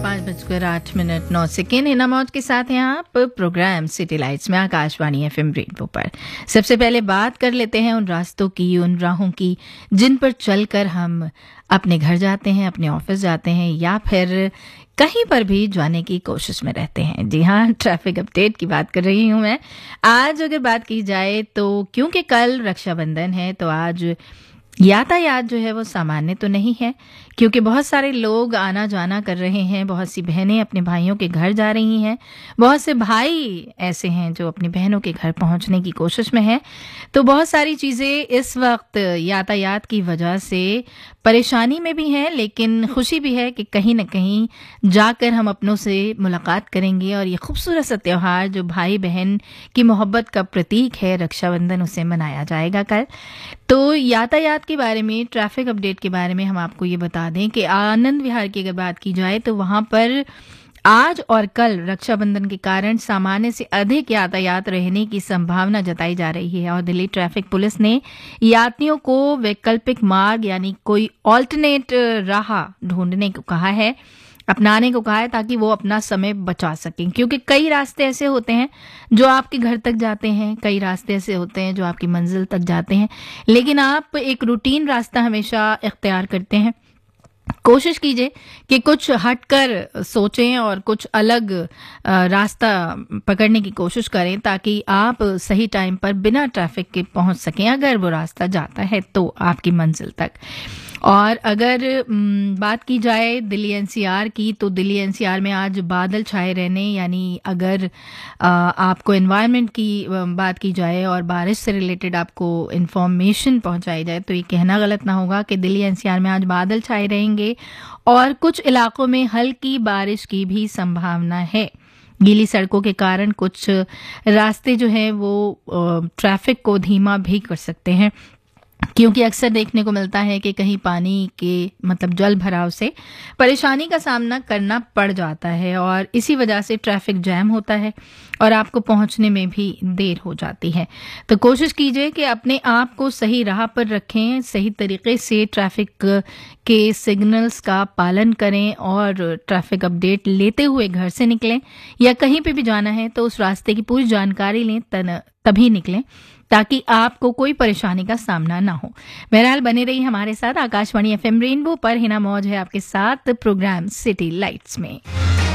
5:08 हिना मौज के साथ हैं आप प्रोग्राम सिटी लाइट्स में आकाशवाणी एफएम रेनबो पर। सबसे पहले बात कर लेते हैं उन रास्तों की, उन राहों की जिन पर चलकर हम अपने घर जाते हैं, अपने ऑफिस जाते हैं या फिर कहीं पर भी जाने की कोशिश में रहते हैं। जी हाँ, ट्रैफिक अपडेट की बात कर रही हूँ मैं। आज अगर बात की जाए तो क्योंकि कल रक्षाबंधन है तो आज यातायात जो है वो सामान्य तो नहीं है, क्योंकि बहुत सारे लोग आना जाना कर रहे हैं। बहुत सी बहनें अपने भाइयों के घर जा रही हैं, बहुत से भाई ऐसे हैं जो अपनी बहनों के घर पहुंचने की कोशिश में हैं। तो बहुत सारी चीज़ें इस वक्त यातायात की वजह से परेशानी में भी हैं, लेकिन खुशी भी है कि कहीं ना कहीं जाकर हम अपनों से मुलाकात करेंगे और ये खूबसूरत सा त्यौहार जो भाई बहन की मोहब्बत का प्रतीक है रक्षाबंधन, उसे मनाया जाएगा कल। तो यातायात के बारे में, ट्रैफिक अपडेट के बारे में हम आपको ये बता दें कि आनंद विहार की अगर बात की जाए तो वहां पर आज और कल रक्षाबंधन के कारण सामान्य से अधिक यातायात रहने की संभावना जताई जा रही है और दिल्ली ट्रैफिक पुलिस ने यात्रियों को वैकल्पिक मार्ग यानी कोई ऑल्टरनेट राह ढूंढने को कहा है, अपनाने को कहा है, ताकि वो अपना समय बचा सकें। क्योंकि कई रास्ते ऐसे होते हैं जो आपके घर तक जाते हैं, कई रास्ते ऐसे होते हैं जो आपकी मंजिल तक जाते हैं, लेकिन आप एक रूटीन रास्ता हमेशा इख्तियार करते हैं। कोशिश कीजिए कि कुछ हटकर सोचें और कुछ अलग रास्ता पकड़ने की कोशिश करें, ताकि आप सही टाइम पर बिना ट्रैफिक के पहुंच सकें, अगर वो रास्ता जाता है तो आपकी मंजिल तक। और अगर बात की जाए दिल्ली एनसीआर की, तो दिल्ली एनसीआर में आज बादल छाए रहने, यानी अगर आपको एनवायरनमेंट की बात की जाए और बारिश से रिलेटेड आपको इन्फॉर्मेशन पहुंचाई जाए तो ये कहना गलत ना होगा कि दिल्ली एनसीआर में आज बादल छाए रहेंगे और कुछ इलाकों में हल्की बारिश की भी संभावना है। गीली सड़कों के कारण कुछ रास्ते जो हैं वो ट्रैफिक को धीमा भी कर सकते हैं, क्योंकि अक्सर देखने को मिलता है कि कहीं पानी के जल भराव से परेशानी का सामना करना पड़ जाता है और इसी वजह से ट्रैफिक जैम होता है और आपको पहुंचने में भी देर हो जाती है। तो कोशिश कीजिए कि अपने आप को सही राह पर रखें, सही तरीके से ट्रैफिक के सिग्नल्स का पालन करें और ट्रैफिक अपडेट लेते हुए घर से निकलें, या कहीं पे भी जाना है तो उस रास्ते की पूरी जानकारी लें, तभी निकलें, ताकि आपको कोई परेशानी का सामना ना हो। बहरहाल बने रही हमारे साथ आकाशवाणी एफएम रेनबो पर। हिना मौज है आपके साथ प्रोग्राम सिटी लाइट्स में।